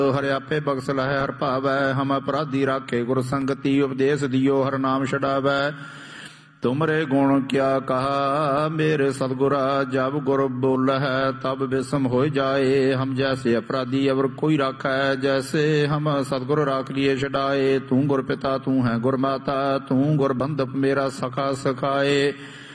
हर आपे बख्श लहै हर भावै, हम अपराधी राखे गुर संगति, उपदेश दियो हर नाम छड़ावै। तुमरे गुण क्या कहा मेरे सतगुरा, जब गुर बोल है तब विषम हो जाए। हम जैसे अपराधी अवर कोई राखै, जैसे हम सतगुर राख लिए छड़ाए। तू गुर पिता तू है गुर माता, तू गुर बंधप मेरा सखा सखाए।